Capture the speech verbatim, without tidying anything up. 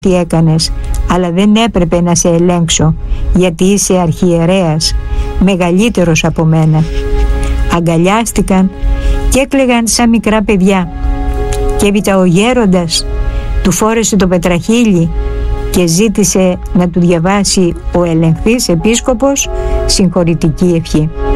τι έκανες, αλλά δεν έπρεπε να σε ελέγξω, γιατί είσαι αρχιερέας, μεγαλύτερος από μένα». Αγκαλιάστηκαν και έκλαιγαν σαν μικρά παιδιά. Και έπειτα ο γέροντας του φόρεσε το πετραχίλι και ζήτησε να του διαβάσει ο ελεγχθής επίσκοπος συγχωρητική ευχή.